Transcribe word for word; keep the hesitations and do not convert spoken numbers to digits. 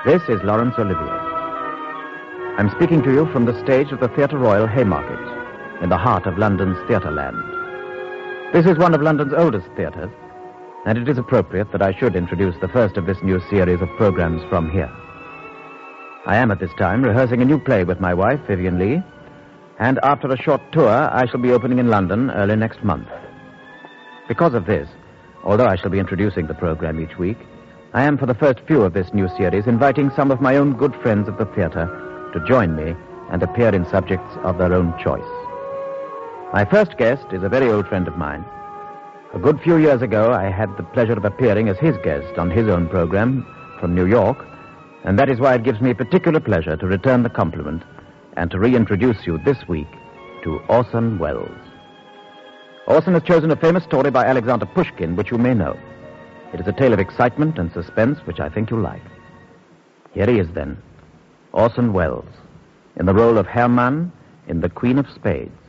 This is Laurence Olivier. I'm speaking to you from the stage of the Theatre Royal Haymarket, in the heart of London's theatreland. This is one of London's oldest theatres, and it is appropriate that I should introduce the first of this new series of programs from here. I am at this time rehearsing a new play with my wife, Vivian Lee, and after a short tour, I shall be opening in London early next month. Because of this, although I shall be introducing the program each week, I am, for the first few of this new series, inviting some of my own good friends of the theatre to join me and appear in subjects of their own choice. My first guest is a very old friend of mine. A good few years ago, I had the pleasure of appearing as his guest on his own program from New York, and that is why it gives me particular pleasure to return the compliment and to reintroduce you this week to Orson Welles. Orson has chosen a famous story by Alexander Pushkin, which you may know. It is a tale of excitement and suspense, which I think you'll like. Here he is, then, Orson Welles, in the role of Hermann in The Queen of Spades.